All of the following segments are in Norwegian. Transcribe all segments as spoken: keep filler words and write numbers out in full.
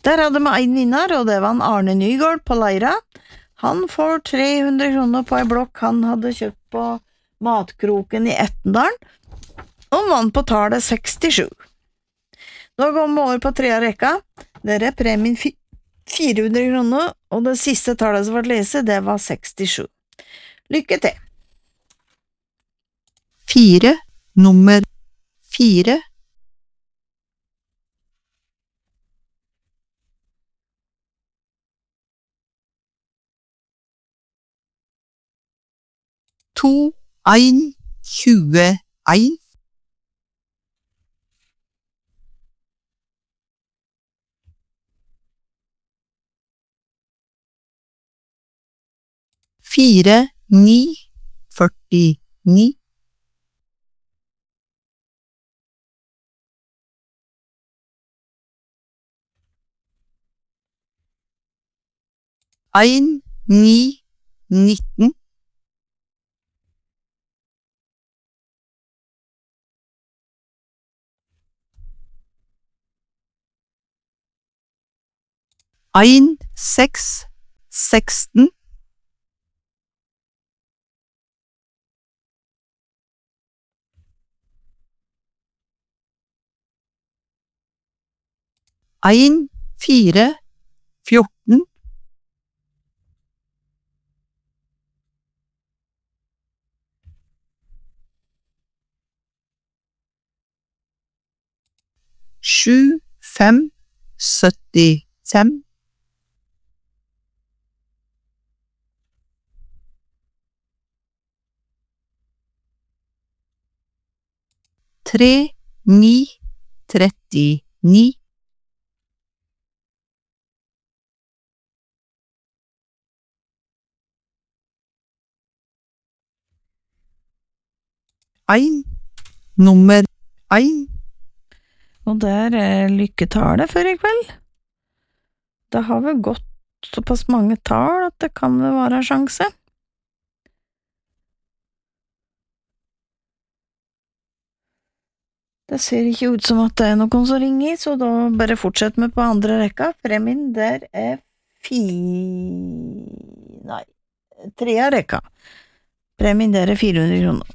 Der hadde vi en vinner, og det var en Arne Nygaard på Leira. Han får tre hundre kroner på en blokk han hadde kjøpt på Matkroken i Ettendalen, og vann på tallet sekstisju. Da går vi over på tredje rekka. Der er premien fire hundre kroner, og det siste tallet som ble lese, det var sekstisju. Lykke til! Fire, nummer fire. To, ein, tjue, ein. Fire, ni, førtini. Ein, ni, nitten. Ein, seks, seksten. Ein, fire, fjorten. Sju, fem, syttifem. Tre, ni, trettini. Ein, nummer ein. Og der er lykketallet for i kveld. Da har vi gått såpass mange tall at det kan vel være sjanse. Det ser ikke ut som at det er noen som ringer, så da bare fortsetter vi på andre rekka. Premien der er fi... Nei, tredje rekka. Premien der er fire hundre kroner.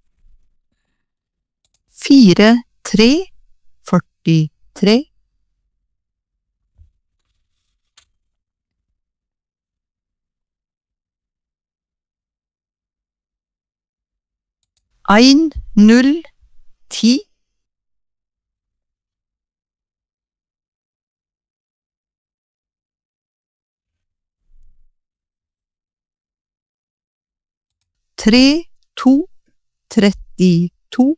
Fire, tre, førtitre. Ein, null, ti. Tre, to, trettito.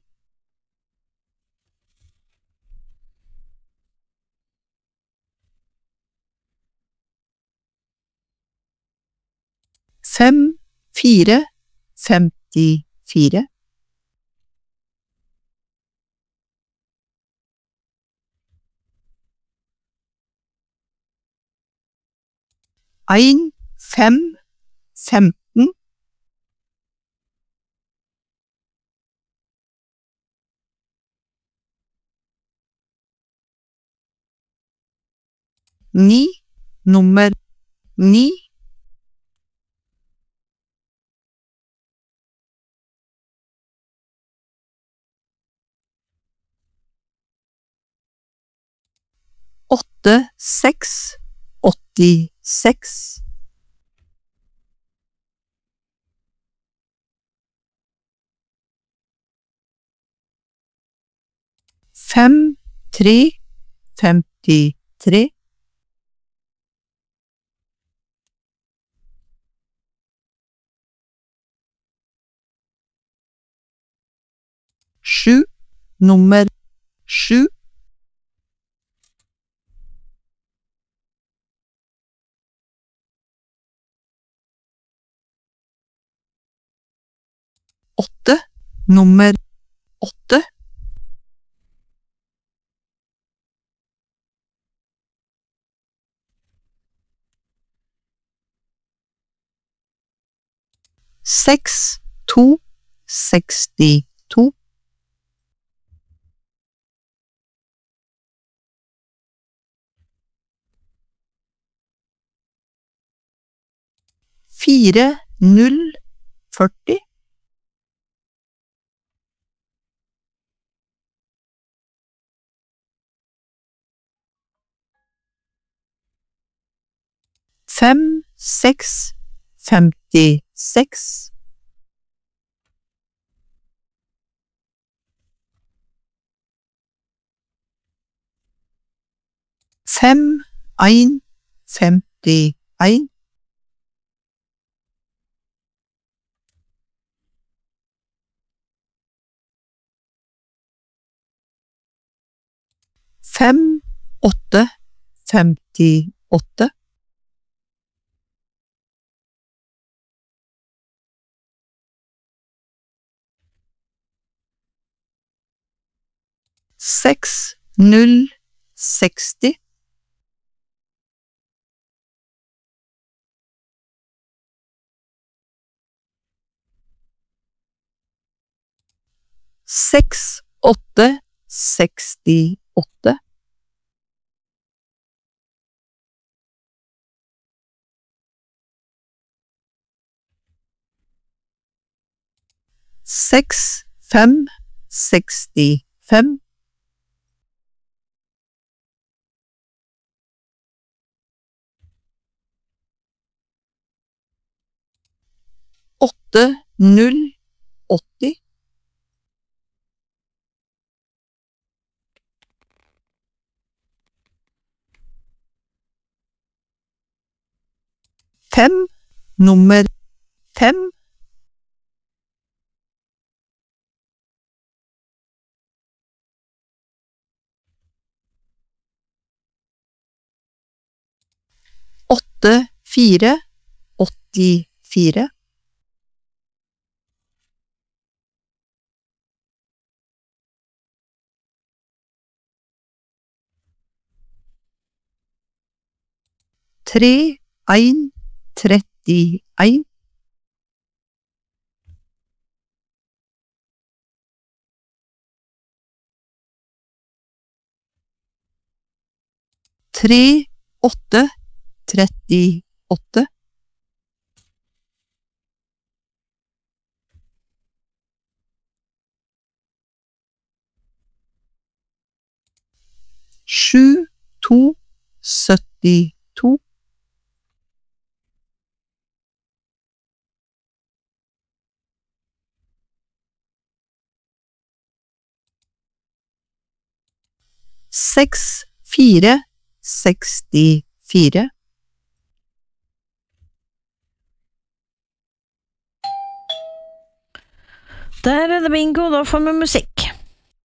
Fem, fire, femtifire. Ein, fem, femten. Ni, nummer ni. Åtte, seks, åttiseks. Fem, tre, femtitre. Sju, nummer sju. Åtte, nummer åtte. Seks, to, sekstito. fire null førti, fem seks femtiseks, fem en femtien, fem åtte femtiåtte, seks null seksti, seks åtte sekstiåtte, seks fem sekstifem, åtte null åtti, fem nummer fem, åtte fire åttifire, tre en trettien, tre åtte trettiåtte, sju to syttito, seks fire sekstifire, Der er det bingo, da får vi musikk.